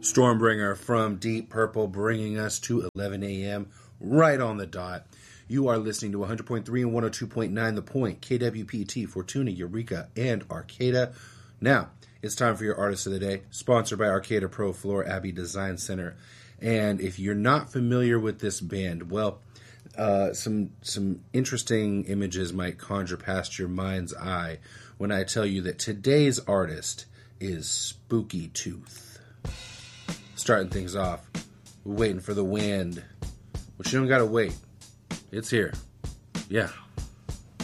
Stormbringer from Deep Purple, bringing us to 11 a.m. right on the dot. You are listening to 100.3 and 102.9 The Point, KWPT, Fortuna, Eureka, and Arcata. Now, it's time for your Artist of the Day, sponsored by Arcata Pro Floor Abbey Design Center. And if you're not familiar with this band, well, some interesting images might conjure past your mind's eye when I tell you that today's artist is Spooky Tooth. Starting things off, we're waiting for the wind, but you don't gotta wait. It's here. Yeah.